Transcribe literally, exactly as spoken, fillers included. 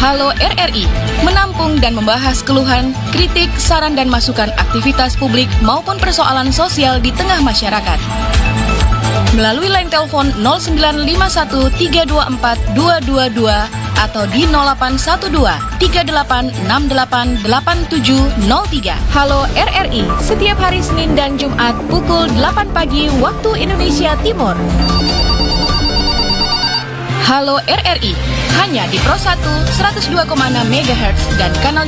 Halo R R I, menampung dan membahas keluhan, kritik, saran dan masukan aktivitas publik maupun persoalan sosial di tengah masyarakat. Melalui line telepon nol sembilan lima satu tiga dua empat dua dua dua atau di nol delapan satu dua tiga delapan enam delapan delapan tujuh nol tiga. Halo R R I, setiap hari Senin dan Jumat pukul delapan pagi waktu Indonesia Timur. Halo R R I, hanya di Pro satu seratus dua koma enam megahertz dan kanal